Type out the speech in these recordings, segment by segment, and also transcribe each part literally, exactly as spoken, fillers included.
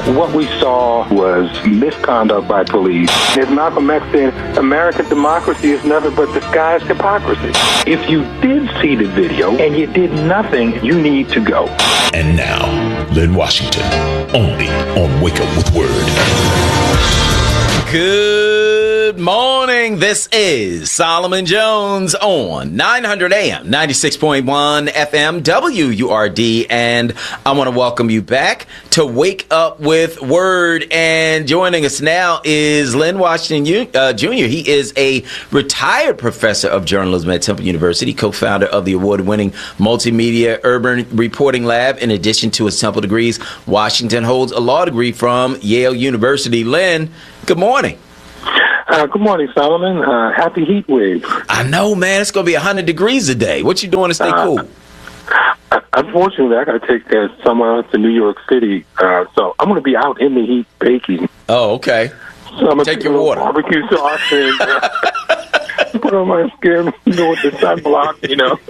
What we saw was misconduct by police. As Malcolm X said, American democracy is nothing but disguised hypocrisy. If you did see the video and you did nothing, you need to go. And now, Lynn Washington, only on Wake Up With Word. Good morning. This is Solomon Jones on nine hundred A M, ninety-six point one F M, W U R D. And I want to welcome you back to Wake Up With Word. And joining us now is Lynn Washington uh, Junior He is a retired professor of journalism at Temple University, co-founder of the award-winning Multimedia Urban Reporting Lab. In addition to his Temple degrees, Washington holds a law degree from Yale University. Lynn, good morning. Uh, good morning, Solomon. Uh, happy heat wave. I know, man. It's going to be one hundred degrees today. What you doing to stay cool? Uh, unfortunately, I got to take that somewhere else to New York City. Uh, so I'm going to be out in the heat baking. Oh, okay. So I'm going to take your water. Barbecue sauce and uh, put on my skin, you know, with the sunblock, you know.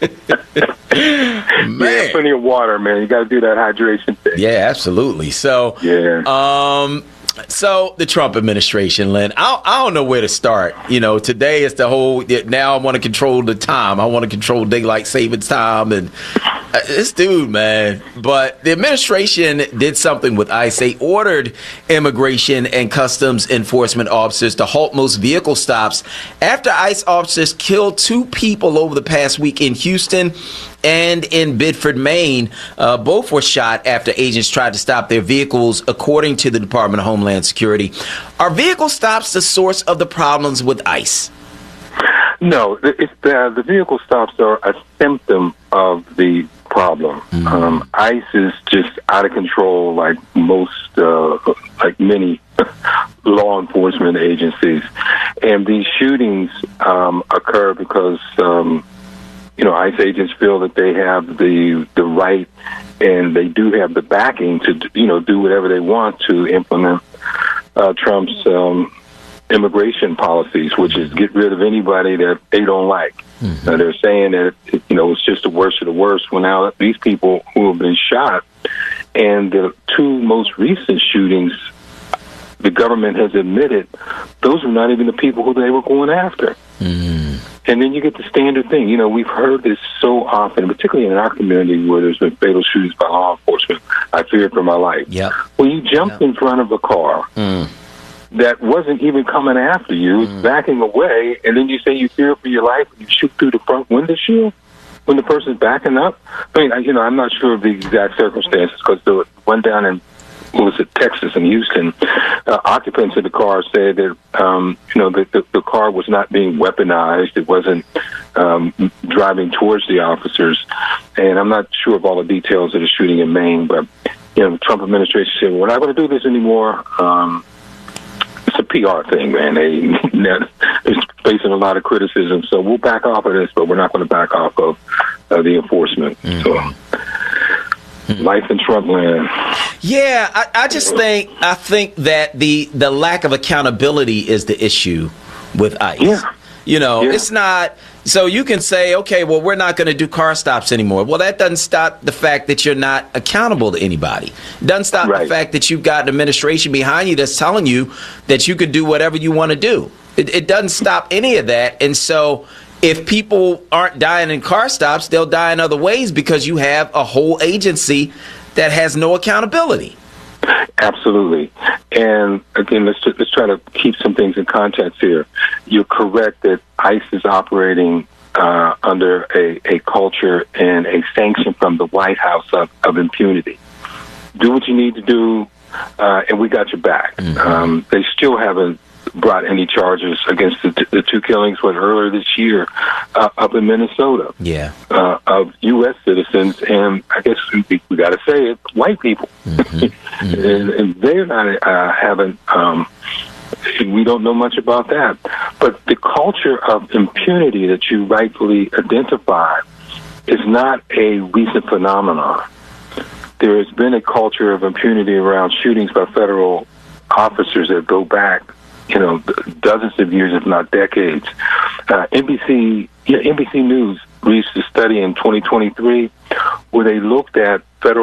Man. Yeah, plenty of water, man. You got to do that hydration thing. Yeah, absolutely. So, yeah. Um, so the Trump administration, Lynn, I, I don't know where to start. You know, today is the whole, now I want to control the time. I want to control daylight savings time and uh, this dude, man. But the administration did something with ICE. They ordered immigration and customs enforcement officers to halt most vehicle stops after ICE officers killed two people over the past week in Houston and in Bedford, Maine. Uh, both were shot after agents tried to stop their vehicles, according to the Department of Homeland Security. Are vehicle stops the source of the problems with ICE? No, it's the, the vehicle stops are a symptom of the problem. Mm-hmm. Um, ICE is just out of control, like most, uh, like many law enforcement agencies. And these shootings um, occur because um, you know, ICE agents feel that they have the the right and they do have the backing to, you know, do whatever they want to implement uh, Trump's um, immigration policies, which is get rid of anybody that they don't like. Mm-hmm. Uh, they're saying that, it, you know, it's just the worst of the worst. Well, now these people who have been shot and the two most recent shootings, the government has admitted those were not even the people who they were going after. Mm-hmm. And then you get the standard thing. You know, we've heard this so often, particularly in our community where there's been fatal shootings by law enforcement. I feared for my life. Yep. Well, you jumped yep. in front of a car mm. that wasn't even coming after you, mm. backing away, and then you say you fear for your life and you shoot through the front window shield when the person's backing up? I mean, you know, I'm not sure of the exact circumstances because the one down in what was it, Texas and Houston, uh, occupants of the car said that, um, you know, the, the, the car was not being weaponized. It wasn't um, driving towards the officers. And I'm not sure of all the details of the shooting in Maine, but, you know, the Trump administration said, we're not going to do this anymore. Um, it's a P R thing, man. They, it's facing a lot of criticism. So we'll back off of this, but we're not going to back off of uh, the enforcement. Mm-hmm. So. Life in Trump land. Yeah, I, I just think I think that the the lack of accountability is the issue with ICE. Yeah. You know, yeah. it's not. So you can say, okay, well, we're not going to do car stops anymore. Well, that doesn't stop the fact that you're not accountable to anybody. It doesn't stop right. the fact that you've got an administration behind you that's telling you that you could do whatever you want to do. It, it doesn't stop any of that. And so if people aren't dying in car stops, they'll die in other ways because you have a whole agency that has no accountability. Absolutely. And again, let's let's try to keep some things in context here. You're correct that ICE is operating uh, under a, a culture and a sanction from the White House of, of impunity. Do what you need to do, uh, and we got your back. Mm-hmm. Um, they still haven't brought any charges against the, t- the two killings what earlier this year uh, up in Minnesota. Yeah, uh, of U S citizens, and I guess we, we got to say it, white people, mm-hmm. Mm-hmm. and, and they're not uh, having. Um, we don't know much about that, but the culture of impunity that you rightfully identify is not a recent phenomenon. There has been a culture of impunity around shootings by federal officers that go back, you know, dozens of years, if not decades. Uh, N B C, you know, N B C News released a study in twenty twenty-three where they looked at federal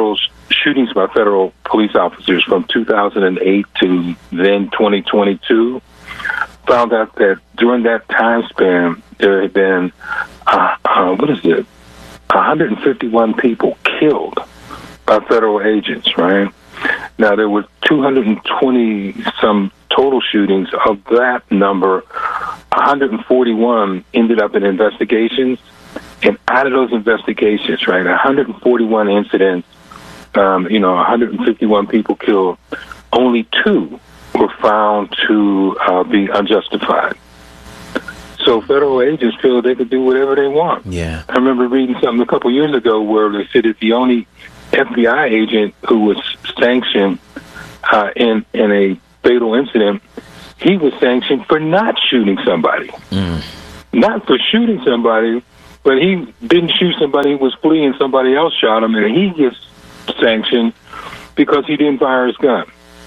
shootings by federal police officers from two thousand eight to then twenty twenty-two, found out that during that time span, there had been, uh, uh, what is it, one hundred fifty-one people killed by federal agents, right? Now, there were two hundred twenty some total shootings. Of that number, one hundred forty-one ended up in investigations. And out of those investigations, right, one hundred forty-one incidents, um, you know, one hundred fifty-one people killed, only two were found to uh, be unjustified. So federal agents feel they could do whatever they want. Yeah. I remember reading something a couple years ago where they said that the only F B I agent who was sanctioned uh, in in a fatal incident, he was sanctioned for not shooting somebody. Mm. Not for shooting somebody, but he didn't shoot somebody who was fleeing, somebody else shot him, and he gets sanctioned because he didn't fire his gun.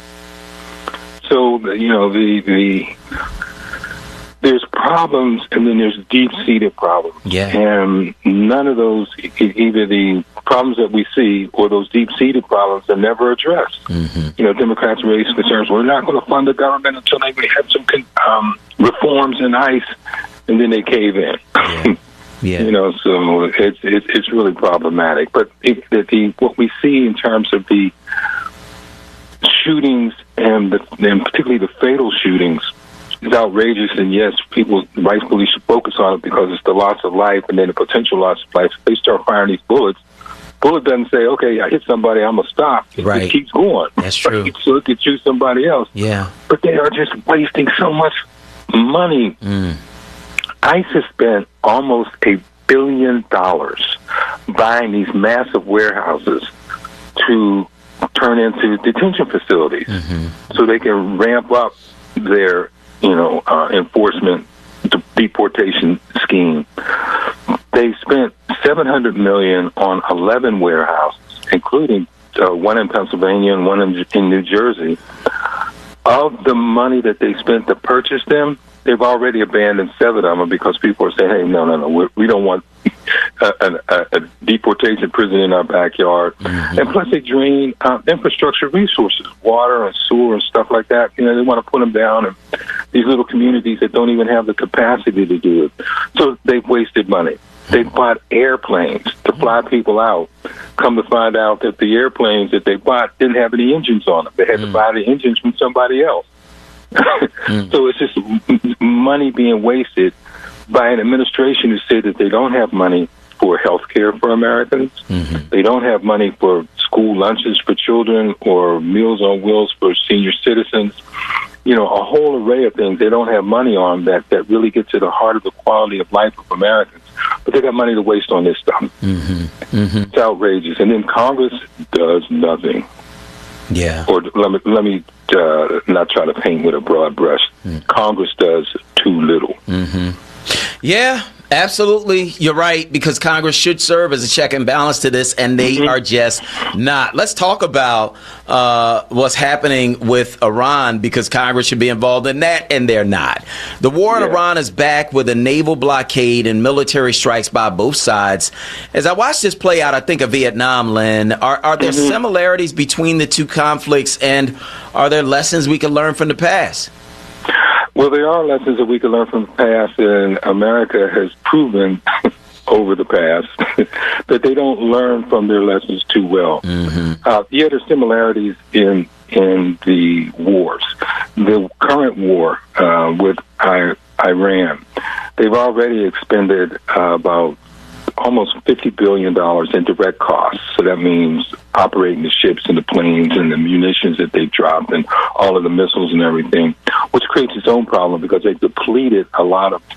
So, you know, the the there's problems, and then there's deep-seated problems. Yeah. And none of those, either the problems that we see or those deep-seated problems, are never addressed. Mm-hmm. You know, Democrats raise concerns. We're not going to fund the government until they have some um, reforms in ICE, and then they cave in. Yeah. Yeah. You know, so it's it's it's really problematic. But it, the, the what we see in terms of the shootings and the, and particularly the fatal shootings is outrageous. And yes, people rightfully should focus on it because it's the loss of life and then the potential loss of life. If they start firing these bullets, bullet doesn't say, "Okay, I hit somebody, I'm gonna stop." It, right. it keeps going. That's true. Right? So it could shoot somebody else. Yeah. But they are just wasting so much money. Mm. ICE has spent almost a billion dollars buying these massive warehouses to turn into detention facilities, mm-hmm. so they can ramp up their, you know, uh, enforcement deportation scheme. They spent seven hundred million dollars on eleven warehouses, including uh, one in Pennsylvania and one in, in New Jersey. Of the money that they spent to purchase them, they've already abandoned seven of them because people are saying, "Hey, no, no, no, we, we don't want a, a, a deportation prison in our backyard." Mm-hmm. And plus, they drain uh, infrastructure resources, water and sewer and stuff like that. You know, they want to put them down in these little communities that don't even have the capacity to do it. So they've wasted money. They bought airplanes to fly people out. Come to find out that the airplanes that they bought didn't have any engines on them. They had mm. to buy the engines from somebody else. mm. So it's just money being wasted by an administration who said that they don't have money for health care for Americans. Mm-hmm. They don't have money for school lunches for children or Meals on Wheels for senior citizens. You know, a whole array of things they don't have money on that, that really get to the heart of the quality of life of Americans. But they got money to waste on this stuff. Mm-hmm. Mm-hmm. It's outrageous. And then Congress does nothing. Yeah. Or let me let me uh, not try to paint with a broad brush. Mm. Congress does too little. Mm-hmm. Yeah. Absolutely, you're right, because Congress should serve as a check and balance to this, and they mm-hmm. are just not. Let's talk about uh, what's happening with Iran, because Congress should be involved in that, and they're not. The war in yeah. Iran is back with a naval blockade and military strikes by both sides. As I watch this play out, I think of Vietnam, Lynn. Are, are there mm-hmm. similarities between the two conflicts, and are there lessons we can learn from the past? Well, there are lessons that we can learn from the past, and America has proven over the past that they don't learn from their lessons too well. Mm-hmm. Uh, yeah, there's similarities in in the wars. The current war uh, with I- Iran, they've already expended uh, about almost fifty billion dollars in direct costs. So that means operating the ships and the planes and the munitions that they've dropped and all of the missiles and everything, which creates its own problem because they've depleted a lot of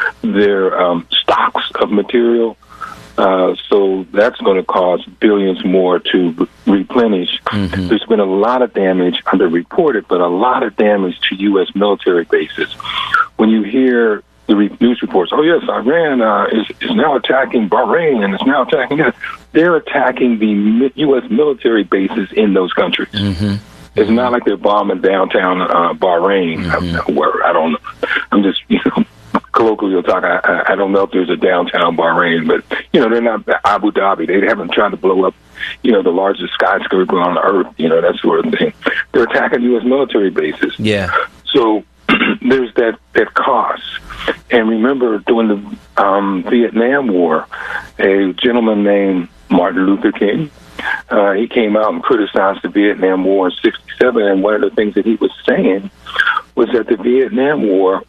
their um, stocks of material. Uh, so that's going to cost billions more to re- replenish. Mm-hmm. There's been a lot of damage, underreported, but a lot of damage to U S military bases. When you hear the re- news reports, oh, yes, Iran uh, is, is now attacking Bahrain and is now attacking it. They're attacking the U S military bases in those countries. Mm-hmm. It's not like they're bombing downtown uh, Bahrain, mm-hmm. where I don't know. I'm just, you know, colloquially talk. I, I don't know if there's a downtown Bahrain, but, you know, they're not Abu Dhabi. They haven't tried to blow up you know, the largest skyscraper on earth, you know, that sort of thing. They're attacking U S military bases. Yeah. So there's that, that cost. And remember, during the um, Vietnam War, a gentleman named Martin Luther King, uh, he came out and criticized the Vietnam War in sixty-seven, and one of the things that he was saying was that the Vietnam War,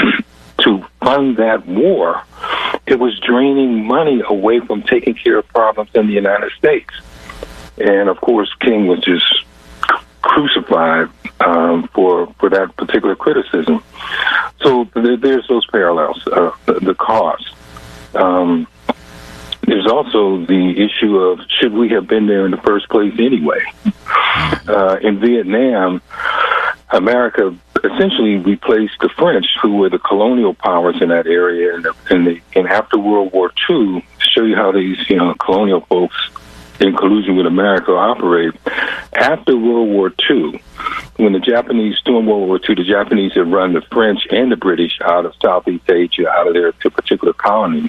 to fund that war, it was draining money away from taking care of problems in the United States. And, of course, King was just crucified um, for for that particular criticism. So there, there's those parallels, uh, the, the cost. Um, there's also the issue of should we have been there in the first place anyway? Uh, in Vietnam, America essentially replaced the French, who were the colonial powers in that area, and, and, the, and after World War Two, to show you how these you know colonial folks, in collusion with America, operate. After World War Two, when the Japanese, during World War Two, the Japanese had run the French and the British out of Southeast Asia, out of their particular colonies.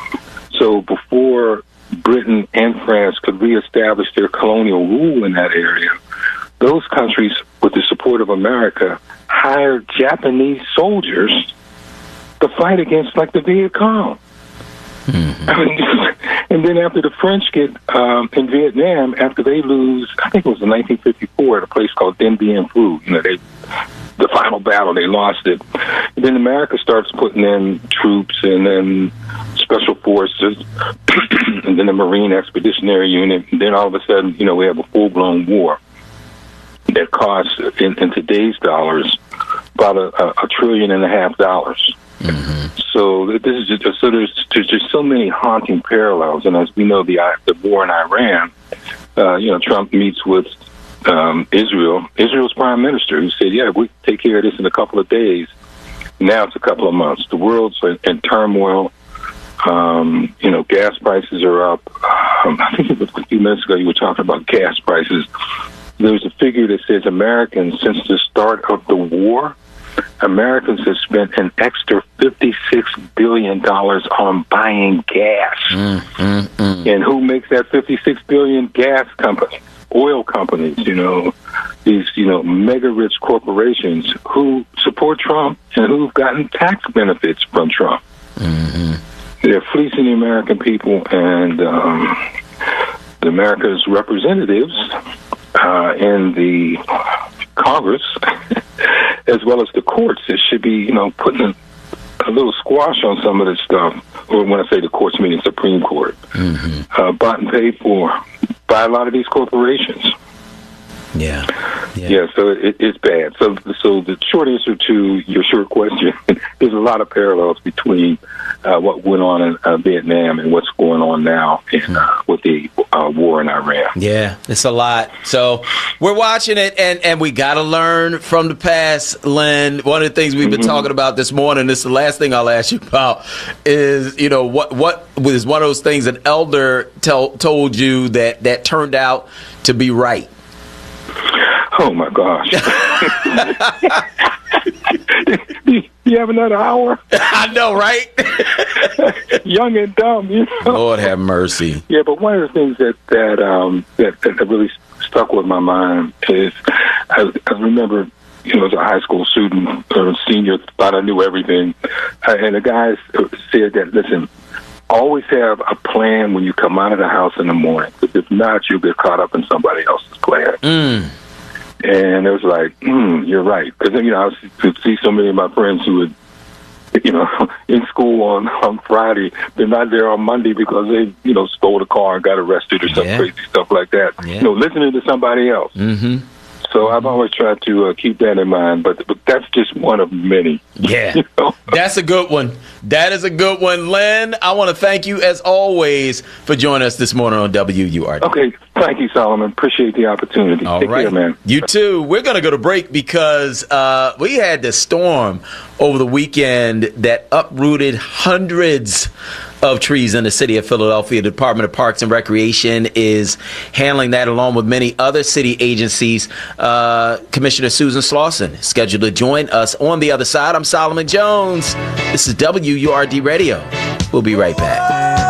So before Britain and France could reestablish their colonial rule in that area, those countries, with the support of America, hired Japanese soldiers to fight against, like, the Viet Cong. Mm-hmm. I mean, and then after the French get um, in Vietnam, after they lose, I think it was in nineteen fifty-four at a place called Dien Bien Phu, you know, they, the final battle, they lost it. And then America starts putting in troops and then special forces and then the Marine Expeditionary Unit. And then all of a sudden, you know, we have a full-blown war that costs, in, in today's dollars, about a, a trillion and a half dollars. Mm-hmm. So this is just, so there's there's just so many haunting parallels, and as we know, the the war in Iran, uh, you know, Trump meets with um, Israel, Israel's prime minister, who said, "Yeah, we take care of this in a couple of days." Now it's a couple of months. The world's in, in turmoil. Um, you know, gas prices are up. Um, I think it was a few minutes ago you were talking about gas prices. There's a figure that says Americans, since the start of the war, Americans have spent an extra fifty-six billion dollars on buying gas. Mm, mm, mm. And who makes that fifty-six billion dollars? Gas companies, oil companies, you know, these, you know, mega rich corporations who support Trump and who've gotten tax benefits from Trump. Mm-hmm. They're fleecing the American people, and um, the America's representatives uh, in the Congress, as well as the courts, that should be, you know, putting a, a little squash on some of this stuff. Or when I say the courts, meaning Supreme Court, mm-hmm. uh, bought and paid for by a lot of these corporations. Yeah, yeah. Yeah. So it, it's bad. So, so the short answer to your short question, there's a lot of parallels between uh, what went on in uh, Vietnam and what's going on now in, uh, with the uh, war in Iran. Yeah, it's a lot. So we're watching it, and, and we got to learn from the past, Len. One of the things we've been mm-hmm. talking about this morning, this is the last thing I'll ask you about, is, you know, what what was one of those things an elder tell, told you that, that turned out to be right? Oh, my gosh. You have another hour? I know, right? Young and dumb, you know? Lord have mercy. Yeah, but one of the things that that um, that, that really stuck with my mind is I, I remember, you know, as a high school student or a senior, thought I knew everything. Uh, and the guys said that, listen, always have a plan when you come out of the house in the morning. Because if not, you'll get caught up in somebody else's plan. Mm. And it was like, mm, you're right. Because, you know, I would see so many of my friends who would, you know, in school on, on Friday, they're not there on Monday because they, you know, stole a car and got arrested or some yeah. crazy stuff like that. Yeah. You know, listening to somebody else. Mm-hmm. So I've always tried to uh, keep that in mind, but but that's just one of many. Yeah, you know? That's a good one. That is a good one. Len, I want to thank you, as always, for joining us this morning on W U R D. Okay, thank you, Solomon. Appreciate the opportunity. All Take right. care, man. You too. We're going to go to break because uh, we had this storm over the weekend that uprooted hundreds of trees in the city of Philadelphia. The Department of Parks and Recreation is handling that along with many other city agencies. Uh, Commissioner Susan Slauson is scheduled to join us on the other side. I'm Solomon Jones. This is W U R D Radio. We'll be right back.